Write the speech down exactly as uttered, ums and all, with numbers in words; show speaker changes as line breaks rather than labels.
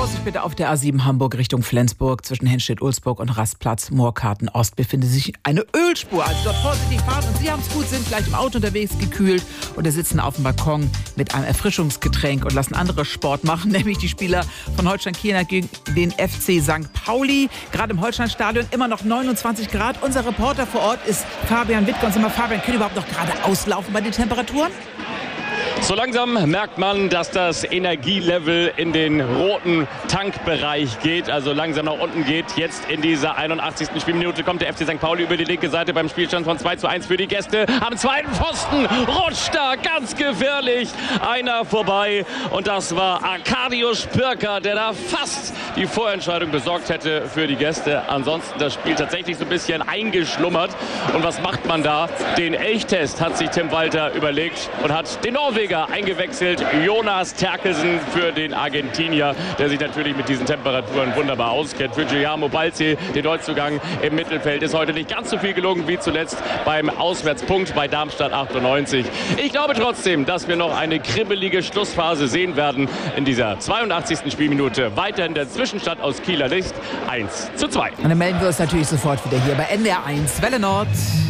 Vorsicht bitte auf der A sieben Hamburg Richtung Flensburg. Zwischen Henstedt-Ulzburg und Rastplatz Moorkarten Ost befindet sich eine Ölspur. Also dort vorsichtig fahren. Und Sie haben es gut, sind gleich im Auto unterwegs, gekühlt oder sitzen auf dem Balkon mit einem Erfrischungsgetränk und lassen andere Sport machen, nämlich die Spieler von Holstein Kiel gegen den F C Sankt Pauli. Gerade im Holsteinstadion immer noch neunundzwanzig Grad. Unser Reporter vor Ort ist Fabian Wittke. Und sag mal, Fabian, können überhaupt noch gerade auslaufen bei den Temperaturen?
So langsam merkt man, dass das Energielevel in den roten Tankbereich geht, also langsam nach unten geht. Jetzt in dieser einundachtzigsten Spielminute kommt der F C Sankt Pauli über die linke Seite beim Spielstand von zwei zu eins für die Gäste. Am zweiten Pfosten rutscht da ganz gefährlich einer vorbei. Und das war Arkadiusz Pirker, der da fast die Vorentscheidung besorgt hätte für die Gäste. Ansonsten das Spiel tatsächlich so ein bisschen eingeschlummert. Und was macht man da? Den Elchtest hat sich Tim Walter überlegt und hat den Norweger eingewechselt, Jonas Terkelsen für den Argentinier, der sich natürlich mit diesen Temperaturen wunderbar auskennt. Für Guillermo Balzi, den Neuzugang im Mittelfeld, ist heute nicht ganz so viel gelungen wie zuletzt beim Auswärtspunkt bei Darmstadt achtundneunzig. Ich glaube trotzdem, dass wir noch eine kribbelige Schlussphase sehen werden in dieser zweiundachtzigsten Spielminute. Weiterhin der Zwischenstand aus Kieler Licht eins zu zwei.
Und dann melden wir uns natürlich sofort wieder hier bei N D R eins Welle Nord.